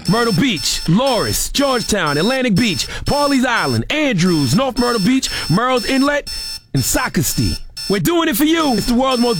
Myrtle Beach, Loris, Georgetown, Atlantic Beach, Pawleys Island, Andrews, North Myrtle Beach, Merle's Inlet, and Socastee. We're doing it for you. It's the world's most